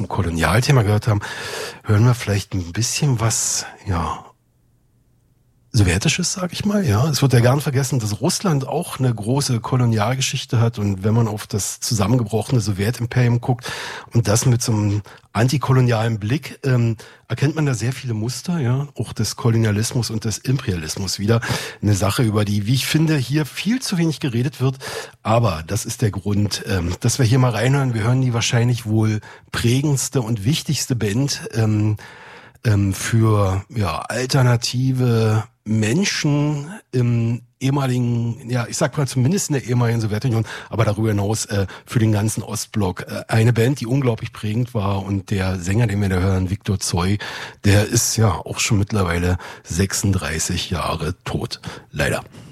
zum Kolonialthema gehört haben, hören wir vielleicht ein bisschen was, ja, Sowjetisches, sag ich mal, ja. Es wird ja gern vergessen, dass Russland auch eine große Kolonialgeschichte hat, und wenn man auf das zusammengebrochene Sowjetimperium guckt und das mit so einem antikolonialen Blick, erkennt man da sehr viele Muster, ja, auch des Kolonialismus und des Imperialismus wieder. Eine Sache, über die, wie ich finde, hier viel zu wenig geredet wird, aber das ist der Grund, dass wir hier mal reinhören. Wir hören die wahrscheinlich wohl prägendste und wichtigste Band, für ja alternative Menschen im ehemaligen, ja, ich sag mal zumindest in der ehemaligen Sowjetunion, aber darüber hinaus für den ganzen Ostblock. Eine Band, die unglaublich prägend war, und der Sänger, den wir da hören, Viktor Tsoi, der ist ja auch schon mittlerweile 36 Jahre tot. Leider.